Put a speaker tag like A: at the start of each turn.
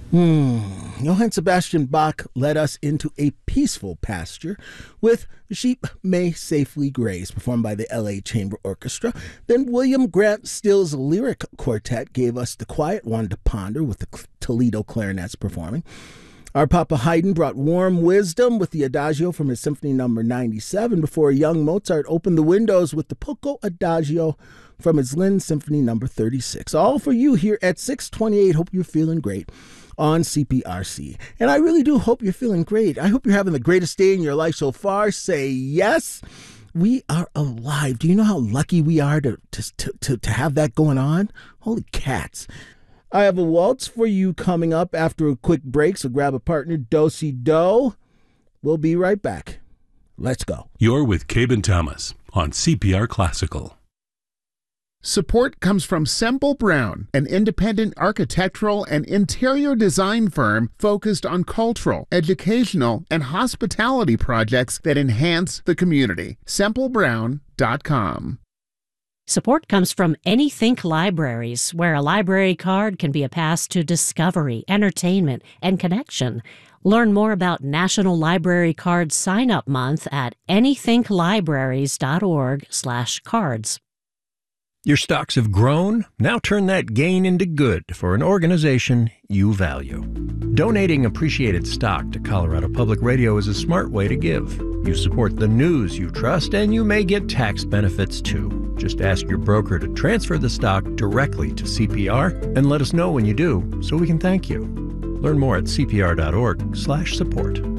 A: Johann Sebastian Bach led us into a peaceful pasture with Sheep May Safely Graze, performed by the LA Chamber Orchestra. Then William Grant Still's Lyric Quartet gave us The Quiet One to Ponder, with the Toledo Clarinets performing. Our Papa Haydn brought warm wisdom with the Adagio from his Symphony No. 97, before young Mozart opened the windows with the Poco Adagio from his Linz Symphony No. 36. All for you here at 628. Hope you're feeling great on CPRC. And I really do hope you're feeling great. I hope you're having the greatest day in your life so far. Say yes. We are alive. Do you know how lucky we are to have that going on? Holy cats. I have a waltz for you coming up after a quick break, so grab a partner, do-si-do. We'll be right back. Let's go.
B: You're with Cabe Thomas on CPR Classical.
C: Support comes from Semple Brown, an independent architectural and interior design firm focused on cultural, educational, and hospitality projects that enhance the community. SempleBrown.com.
D: Support comes from Anythink Libraries, where a library card can be a pass to discovery, entertainment, and connection. Learn more about National Library Card Sign-Up Month at anythinklibraries.org/cards.
E: Your stocks have grown? Now turn that gain into good for an organization you value. Donating appreciated stock to Colorado Public Radio is a smart way to give. You support the news you trust, and you may get tax benefits too. Just ask your broker to transfer the stock directly to CPR and let us know when you do so we can thank you. Learn more at cpr.org/support.